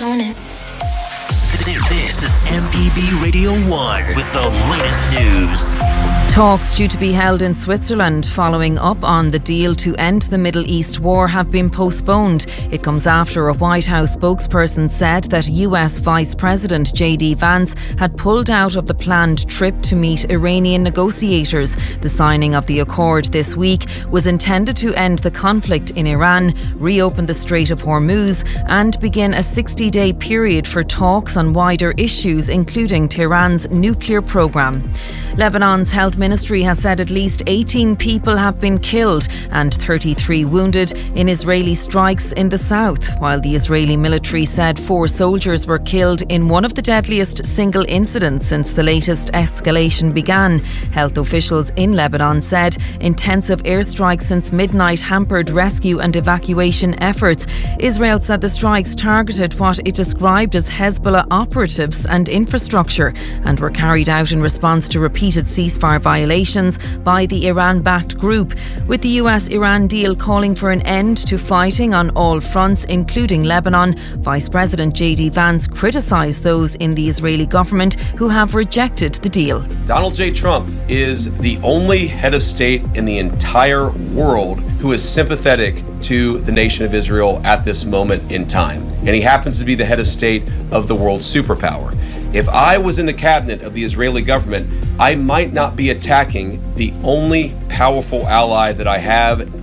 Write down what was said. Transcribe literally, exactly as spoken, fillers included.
on it. This is M P B Radio one with the latest news. Talks due to be held in Switzerland following up on the deal to end the Middle East war have been postponed. It comes after a White House spokesperson said that U S Vice President J D Vance had pulled out of the planned trip to meet Iranian negotiators. The signing of the accord this week was intended to end the conflict in Iran, reopen the Strait of Hormuz and begin a sixty-day period for talks on wider issues, including Tehran's nuclear programme. Lebanon's health ministry has said at least eighteen people have been killed and thirty-three wounded in Israeli strikes in the south, while the Israeli military said four soldiers were killed in one of the deadliest single incidents since the latest escalation began. Health officials in Lebanon said intensive airstrikes since midnight hampered rescue and evacuation efforts. Israel said the strikes targeted what it described as Hezbollah operatives and infrastructure and were carried out in response to repeated ceasefire violations by the Iran-backed group, with the U S-Iran deal calling for an end to fighting on all fronts, including Lebanon. Vice President J D Vance criticised those in the Israeli government who have rejected the deal. Donald J. Trump is the only head of state in the entire world who is sympathetic to the nation of Israel at this moment in time. And he happens to be the head of state of the world's superpower. If I was in the cabinet of the Israeli government, I might not be attacking the only powerful ally that I have